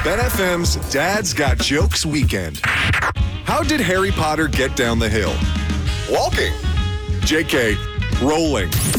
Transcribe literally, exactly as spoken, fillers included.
Ben F M's Dad's Got Jokes Weekend. How did Harry Potter get down the hill? Walking. J K, rolling.